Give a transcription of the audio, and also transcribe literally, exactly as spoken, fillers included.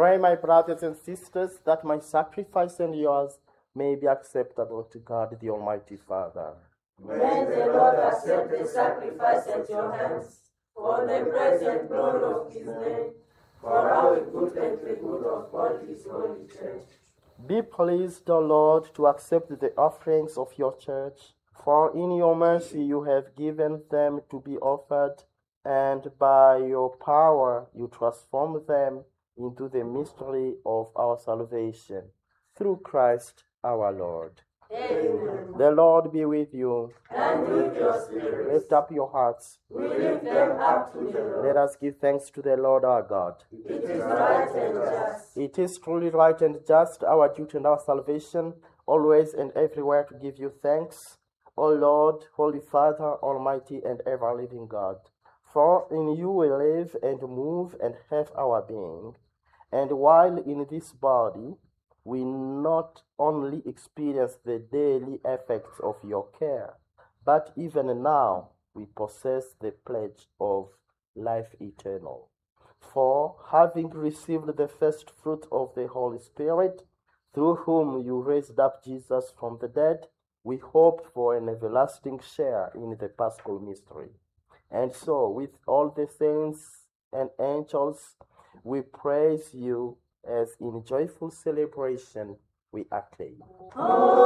Pray, my brothers and sisters, that my sacrifice and yours may be acceptable to God, the Almighty Father. May the Lord accept the sacrifice at your hands, for the praise and glory of his name, for our good and the good of all his holy church. Be pleased, O Lord, to accept the offerings of your church, for in your mercy you have given them to be offered, and by your power you transform them into the mystery of our salvation. Through Christ our Lord. Amen. The Lord be with you. And with your spirit. Lift up your hearts. We lift them up to the Lord. Let us give thanks to the Lord our God. It is right and just. It is truly right and just, our duty and our salvation, always and everywhere to give you thanks, O Lord, Holy Father, Almighty and ever-living God. For in you we live and move and have our being. And while in this body, we not only experience the daily effects of your care, but even now we possess the pledge of life eternal. For having received the first fruit of the Holy Spirit, through whom you raised up Jesus from the dead, we hope for an everlasting share in the Paschal mystery. And so, with all the saints and angels, we praise you as in joyful celebration we acclaim. Oh.